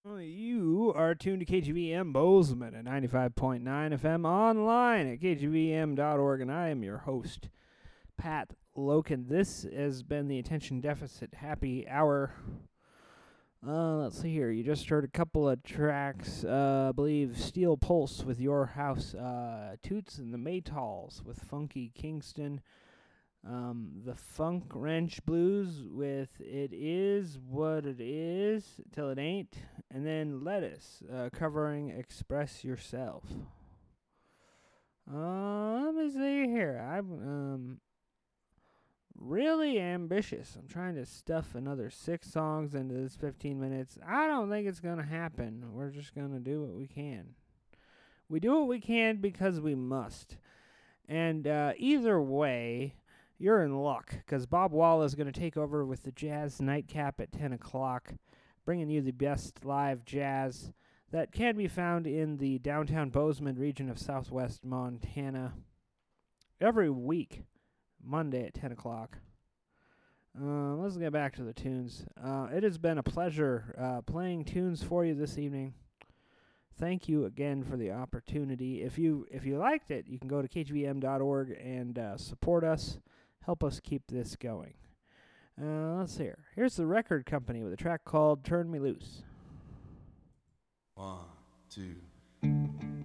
You are tuned to KGVM Bozeman at 95.9 FM online at kgvm.org, and I am your host, Pat Loken. This has been the Attention Deficit Happy Hour. Let's see here. You just heard a couple of tracks. I believe Steel Pulse with Your House, Toots and the Maytals with Funky Kingston, the Funk Wrench Blues with It Is What It Is Till It Ain't, and then Lettuce covering Express Yourself. Let me see here. I'm really ambitious. I'm trying to stuff another 6 songs into this 15 minutes. I don't think it's going to happen. We're just going to do what we can. We do what we can because we must. And either way, you're in luck, because Bob Wall is going to take over with the Jazz Nightcap at 10 o'clock, bringing you the best live jazz that can be found in the downtown Bozeman region of southwest Montana every week, Monday at 10 o'clock. Let's get back to the tunes. It has been a pleasure playing tunes for you this evening. Thank you again for the opportunity. If you liked it, you can go to kgvm.org and support us. Help us keep this going. Let's see here. Here's the record company with a track called Turn Me Loose. 1, 2,